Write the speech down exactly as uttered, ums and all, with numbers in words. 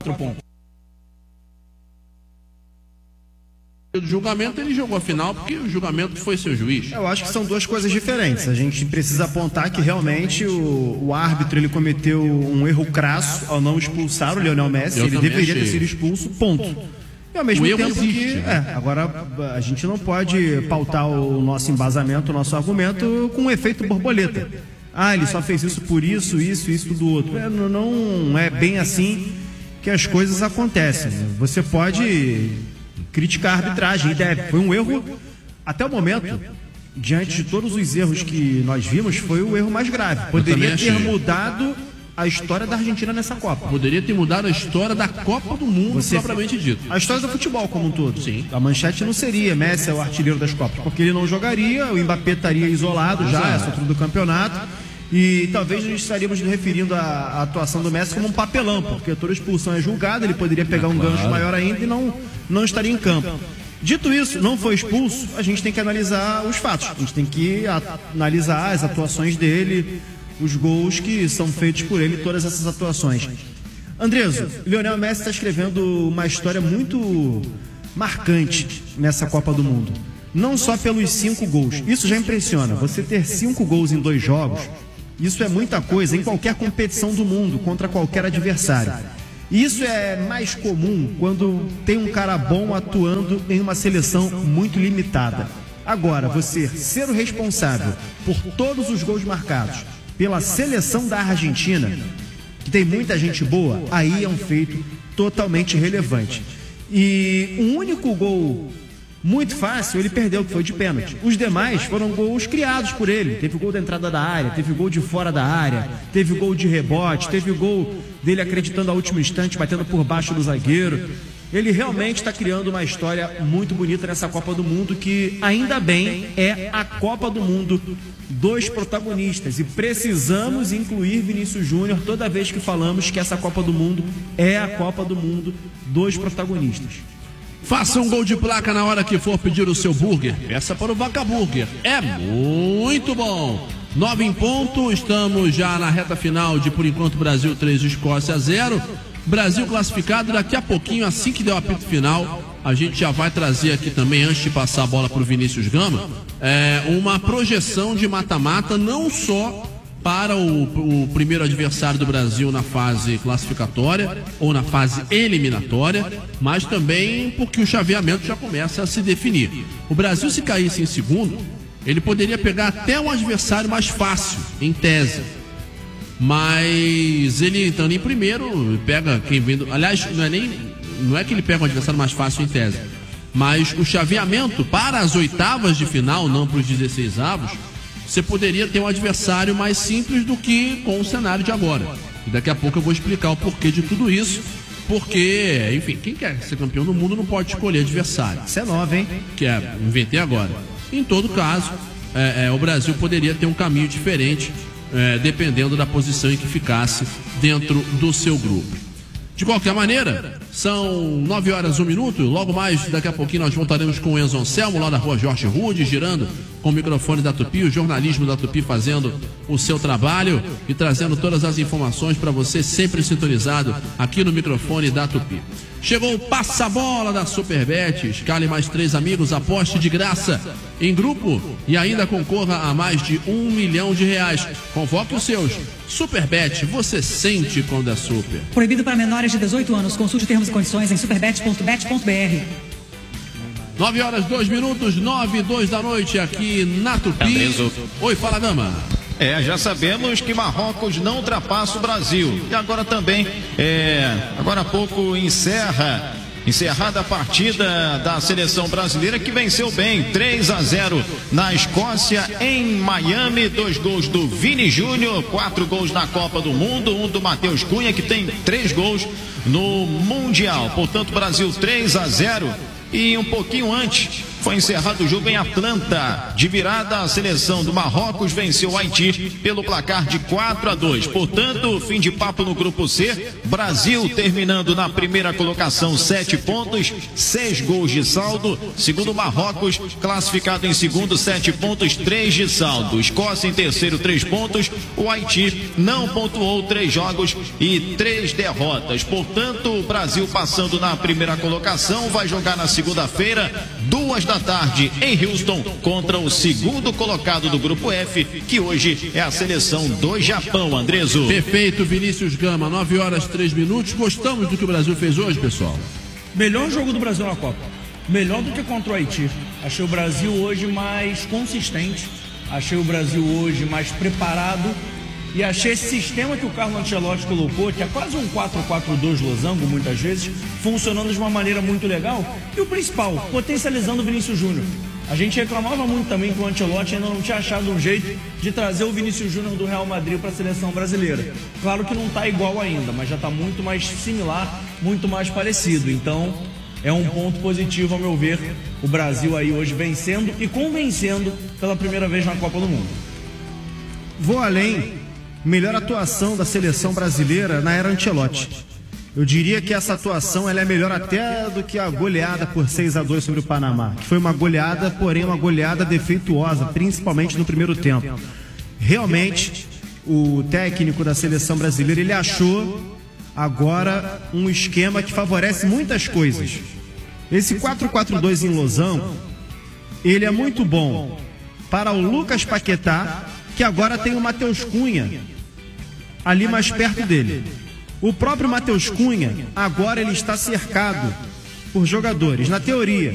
quatro pontos. Do julgamento, ele jogou a final porque o julgamento foi seu juiz. Eu acho que são duas coisas diferentes. A gente precisa apontar que realmente o, o árbitro ele cometeu um erro crasso ao não expulsar o Lionel Messi. Eu ele deveria achei. ter sido expulso, ponto. E ao mesmo O erro tempo existe, que, né? é, agora a gente não pode pautar o nosso embasamento, o nosso argumento com um efeito borboleta. Ah, ele só fez isso por isso, isso, isso do outro. É, não, não é bem assim que as coisas acontecem. Você pode criticar a arbitragem, e deve. Foi um erro, até o momento, diante de todos os erros que nós vimos, foi o erro mais grave. Poderia ter mudado a história da Argentina nessa Copa. Poderia ter mudado a história da Copa do Mundo, Você, propriamente dito. A história do futebol como um todo. Sim. A manchete não seria Messi é o artilheiro das Copas, porque ele não jogaria, o Mbappé estaria isolado já, essa altura do campeonato. E talvez nós estaríamos nos referindo à, à atuação do Messi como um papelão, porque toda expulsão é julgada, ele poderia pegar um gancho maior ainda e não, não estaria em campo. Dito isso, não foi expulso, a gente tem que analisar os fatos, a gente tem que a, analisar as atuações dele, os gols que são feitos por ele, todas essas atuações. Andreso, Lionel Messi está escrevendo uma história muito marcante nessa Copa do Mundo. Não só pelos cinco gols, isso já impressiona, você ter cinco gols em dois jogos. Isso é muita coisa em qualquer competição do mundo, contra qualquer adversário. E isso é mais comum quando tem um cara bom atuando em uma seleção muito limitada. Agora, você ser o responsável por todos os gols marcados pela seleção da Argentina, que tem muita gente boa, aí é um feito totalmente relevante. E um único gol muito fácil, ele perdeu, que foi de pênalti. Os demais foram gols criados por ele. Teve o gol da entrada da área, teve o gol de fora da área, teve o gol de rebote, teve o gol dele acreditando ao último instante, batendo por baixo do zagueiro. Ele realmente está criando uma história muito bonita nessa Copa do Mundo, que ainda bem é a Copa do Mundo dos protagonistas. E precisamos incluir Vinícius Júnior toda vez que falamos que essa Copa do Mundo é a Copa do Mundo dos protagonistas. Faça um gol de placa na hora que for pedir o seu burger. Peça para o Vaca Burger. É muito bom. Nove em ponto. Estamos já na reta final de, por enquanto, Brasil três, Escócia zero. Brasil classificado. Daqui a pouquinho, assim que der o apito final, a gente já vai trazer aqui também, antes de passar a bola para o Vinícius Gama, é, uma projeção de mata-mata, não só para o, o primeiro adversário do Brasil na fase classificatória ou na fase eliminatória, mas também porque o chaveamento já começa a se definir. O Brasil, se caísse em segundo, ele poderia pegar até um adversário mais fácil, em tese. Mas ele, estando em primeiro, pega quem vem do... Aliás, não é, nem, não é que ele pega um adversário mais fácil em tese, mas o chaveamento para as oitavas de final, não para os dezesseis avos, você poderia ter um adversário mais simples do que com o cenário de agora. E daqui a pouco eu vou explicar o porquê de tudo isso. Porque, enfim, quem quer ser campeão do mundo não pode escolher adversário. Isso é nova, hein? Que é, inventei agora. Em todo caso, é, é, o Brasil poderia ter um caminho diferente, é, dependendo da posição em que ficasse dentro do seu grupo. De qualquer maneira, são nove horas, um minuto. Logo mais, daqui a pouquinho, nós voltaremos com o Enzo Anselmo, lá da rua Jorge Rude, girando com o microfone da Tupi, o jornalismo da Tupi fazendo o seu trabalho e trazendo todas as informações para você, sempre sintonizado aqui no microfone da Tupi. Chegou o passa-bola da Superbet. Escale mais três amigos, aposte de graça em grupo e ainda concorra a mais de um milhão de reais. Convoque os seus. Superbet, você sente quando é super. Proibido para menores de dezoito anos. Consulte termos e condições em superbet ponto bet ponto br. nove horas, dois minutos, nove e dois da noite aqui na Tupi. Andreso. Oi, fala, Gama. É, já sabemos que Marrocos não ultrapassa o Brasil. E agora também, é, agora há pouco encerra, encerrada a partida da seleção brasileira, que venceu bem, três a zero na Escócia, em Miami. Dois gols do Vini Júnior, quatro gols na Copa do Mundo, um do Matheus Cunha, que tem três gols no Mundial. Portanto, Brasil três a zero. E um pouquinho antes, Foi encerrado o jogo em Atlanta. De virada, a seleção do Marrocos venceu o Haiti pelo placar de quatro a dois. Portanto, fim de papo no grupo C. Brasil terminando na primeira colocação, sete pontos, seis gols de saldo. Segundo Marrocos, classificado em segundo, sete pontos, três de saldo. Escócia em terceiro, três pontos. O Haiti não pontuou, três jogos e três derrotas. Portanto, o Brasil passando na primeira colocação, vai jogar na segunda-feira, duas da tarde, em Houston, contra o segundo colocado do grupo F, que hoje é a seleção do Japão, Andreso. Perfeito, Vinícius Gama, nove horas, três minutos. Gostamos do que o Brasil fez hoje, pessoal? Melhor jogo do Brasil na Copa. Melhor do que contra o Haiti. Achei o Brasil hoje mais consistente. Achei o Brasil hoje mais preparado. E achei esse sistema que o Carlo Ancelotti colocou, que é quase um quatro quatro dois losango, muitas vezes, funcionando de uma maneira muito legal. E o principal, potencializando o Vinícius Júnior. A gente reclamava muito também que o Ancelotti ainda não tinha achado um jeito de trazer o Vinícius Júnior do Real Madrid para a seleção brasileira. Claro que não está igual ainda, mas já está muito mais similar, muito mais parecido. Então, é um ponto positivo, ao meu ver, o Brasil aí hoje vencendo e convencendo pela primeira vez na Copa do Mundo. Vou além. Melhor atuação da seleção brasileira na era Ancelotti. Eu diria que essa atuação ela é melhor até do que a goleada por seis a dois sobre o Panamá, que foi uma goleada, porém uma goleada defeituosa, principalmente no primeiro tempo. Realmente, o técnico da seleção brasileira, ele achou agora um esquema que favorece muitas coisas. Esse quatro quatro dois em losango, ele é muito bom para o Lucas Paquetá, que agora tem o Matheus Cunha ali mais perto dele. O próprio Matheus Cunha, agora ele está cercado por jogadores. Na teoria,